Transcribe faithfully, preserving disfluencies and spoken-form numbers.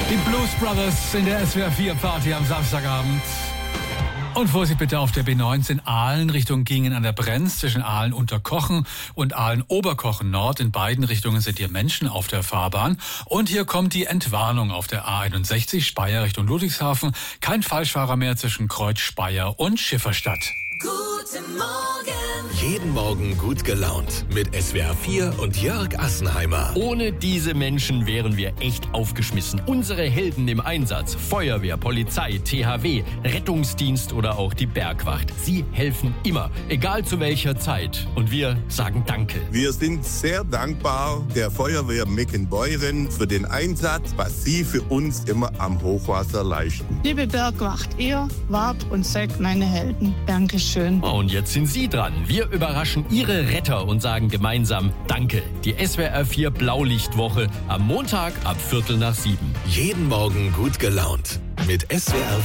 Die Blues Brothers in der S W R vier Party am Samstagabend. Und Vorsicht bitte auf der B neunzehn Aalen Richtung Gingen an der Brenz zwischen Aalen Unterkochen und Aalen Oberkochen Nord. In beiden Richtungen sind hier Menschen auf der Fahrbahn. Und hier kommt die Entwarnung auf der A einundsechzig Speyer Richtung Ludwigshafen. Kein Falschfahrer mehr zwischen Kreuz Speyer und Schifferstadt. Guten Morgen! Jeden Morgen gut gelaunt mit S W R vier und Jörg Assenheimer. Ohne diese Menschen wären wir echt aufgeschmissen. Unsere Helden im Einsatz, Feuerwehr, Polizei, T H W, Rettungsdienst oder auch die Bergwacht. Sie helfen immer, egal zu welcher Zeit. Und wir sagen Danke. Wir sind sehr dankbar der Feuerwehr Meckenbeuren für den Einsatz, was sie für uns immer am Hochwasser leisten. Liebe Bergwacht, ihr wart und seid meine Helden. Dankeschön. Und jetzt sind Sie dran. Wir überraschen Ihre Retter und sagen gemeinsam Danke. Die S W R vier Blaulichtwoche am Montag ab Viertel nach sieben. Jeden Morgen gut gelaunt mit S W R